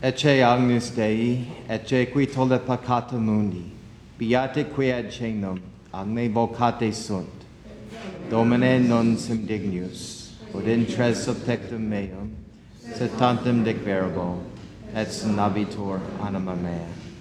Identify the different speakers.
Speaker 1: Ecce agnus Dei, ecce qui tollet peccata mundi, beate qui ad cenum, agne vocate sunt. Domine non sim dignus, ut intres subtectum meum, sed tantum dic verbo, et sinabitur anima mea.